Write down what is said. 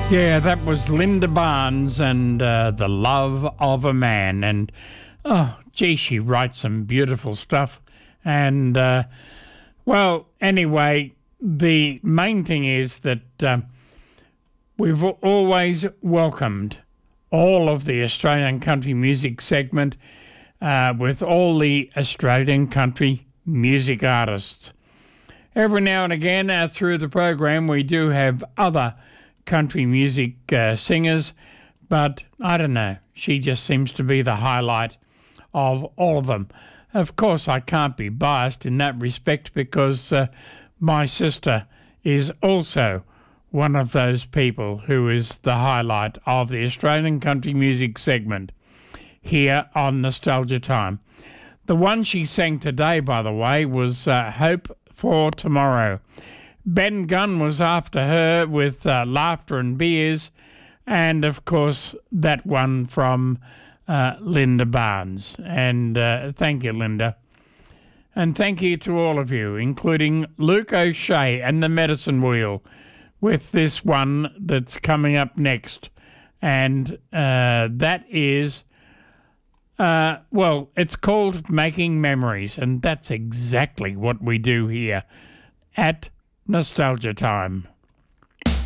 Yeah, that was Linda Barnes and The Love of a Man. And, oh, gee, she writes some beautiful stuff. And, well, anyway, the main thing is that we've always welcomed all of the Australian country music segment with all the Australian country music artists. Every now and again through the program we do have other country music singers, but I don't know, she just seems to be the highlight of all of them. Of course, I can't be biased in that respect because my sister is also one of those people who is the highlight of the Australian country music segment here on Nostalgia Time. The one she sang today, by the way, was Hope for Tomorrow. Ben Gunn was after her with Laughter and Beers, and of course that one from Linda Barnes. And thank you, Linda. And thank you to all of you, including Luke O'Shea and the Medicine Wheel, with this one that's coming up next. And that is, well, it's called Making Memories, and that's exactly what we do here at Nostalgia Time.